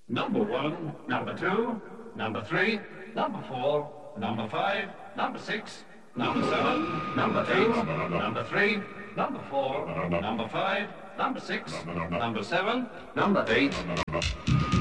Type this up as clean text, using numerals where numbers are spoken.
Number 1, number 2, number 3, number 4, number 5, number 6, number 7, number 8, number 3, number 4, number 5, number 6, number 7, number 8.